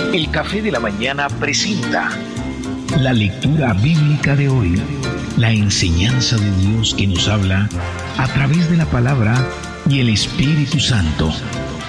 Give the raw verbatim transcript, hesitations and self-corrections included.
El Café de la Mañana presenta la lectura bíblica de hoy, la enseñanza de Dios que nos habla a través de la palabra y el Espíritu Santo.